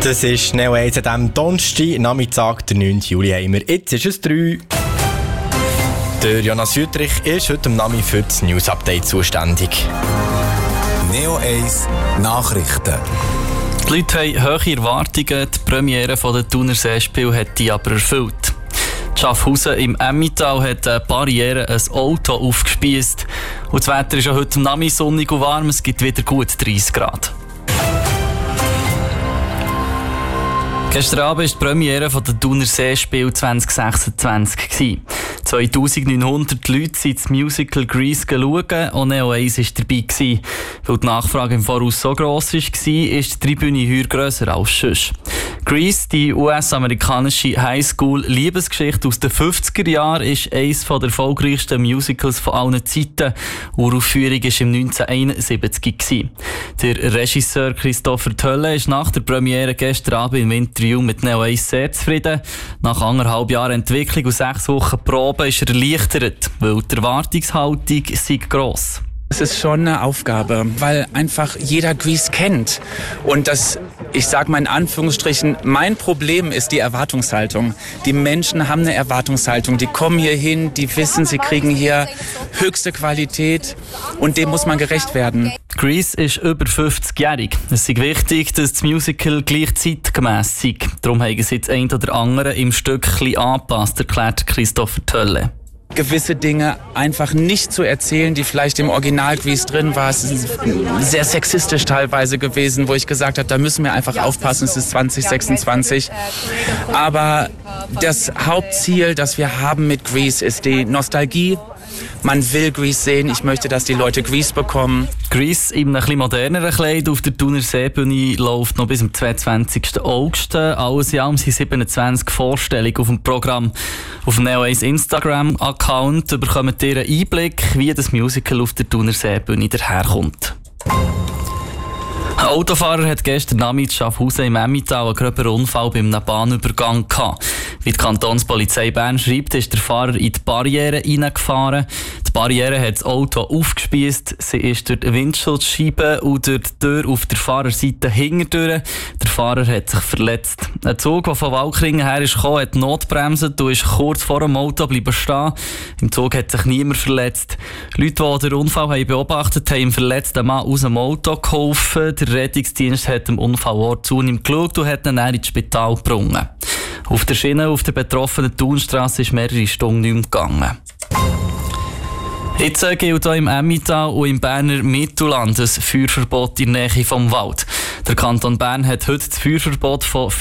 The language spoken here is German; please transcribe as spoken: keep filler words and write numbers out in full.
Das ist Neo eins an diesem Donnerstag, Nachmittag, der neunten Juli haben wir. Jetzt ist es drei. Der Jonas Wüttrich ist heute am Nachmittag für das News-Update zuständig. Neo eins Nachrichten. Die Leute haben hohe Erwartungen, die Premiere der Thunerseespiele hat die aber erfüllt. Schaffhausen im Emmental hat eine Barriere ein Auto aufgespiesst. Und das Wetter ist auch heute am Nachmittag sonnig und warm, es gibt wieder gut dreißig Grad. Gestern Abend war die Premiere der Thunerseespiele zwanzig sechsundzwanzig. zweitausendneunhundert Leute sind das Musical Grease schauen und Neo eins war dabei. Weil die Nachfrage im Voraus so gross war, ist die Tribüne heuer grösser als sonst. Grease, die U S-amerikanische Highschool-Liebesgeschichte aus den fünfziger Jahren, ist eines der erfolgreichsten Musicals von allen Zeiten. Uraufführung war im neunzehnhunderteinundsiebzig. Der Regisseur Christopher Tölle ist nach der Premiere gestern Abend im Interview mit Neo eins sehr zufrieden. Nach anderthalb Jahren Entwicklung und sechs Wochen Probe ist er erleichtert, weil die Erwartungshaltung sei gross. Es ist schon eine Aufgabe, weil einfach jeder Grease kennt. Und das, ich sage mal in Anführungsstrichen, mein Problem ist die Erwartungshaltung. Die Menschen haben eine Erwartungshaltung. Die kommen hier hin, die wissen, sie kriegen hier höchste Qualität und dem muss man gerecht werden. Grease ist über fünfzigjährig. Es ist wichtig, dass das Musical gleich zeitgemäss sei. Darum haben sie jetzt ein oder andere im Stück ein bisschen angepasst, erklärt Christopher Tölle. Gewisse Dinge einfach nicht zu erzählen, die vielleicht im Original Grease drin war. Es ist sehr sexistisch teilweise gewesen, wo ich gesagt habe, da müssen wir einfach aufpassen, es ist zwanzig sechsundzwanzig. Aber das Hauptziel, das wir haben mit Grease, ist die Nostalgie. Man will Grease sehen, ich möchte, dass die Leute Grease bekommen. Grease in einem etwas moderneren Kleid auf der Thunerseebühne läuft noch bis zum zweiundzwanzigsten August. Alles in allem sind siebenundzwanzig Vorstellungen auf dem Programm. Auf dem Neo eins Instagram-Account bekommt ihr einen Einblick, wie das Musical auf der Thunerseebühne daherkommt. Ein Autofahrer hat gestern Nachmittag in Schaffhausen im Emmental einen groben Unfall bei einem Bahnübergang gehabt. Wie die Kantonspolizei Bern schreibt, ist der Fahrer in die Barriere hineingefahren. Die Barriere hat das Auto aufgespiesst. Sie ist durch die Windschutzscheibe und durch die Tür auf der Fahrerseite hintendurch. Der Fahrer hat sich verletzt. Ein Zug, der von Walkringen her ist gekommen, hat notbremset und ist kurz vor dem Auto bleiben stehen. Im Zug hat sich niemand verletzt. Leute, die den Unfall haben beobachtet haben, dem verletzten Mann aus dem Auto geholfen. Der Rettungsdienst hat dem Unfallort zu ihm geschaut und hat ihn dann ins Spital gebracht. Auf der Schiene auf der betroffenen Thunstrasse ist mehrere Stunden nicht mehr gegangen. Jetzt gilt hier im Emmental und im Berner Mittelland ein Feuerverbot in der Nähe vom Wald. Der Kanton Bern hat heute das Feuerverbot von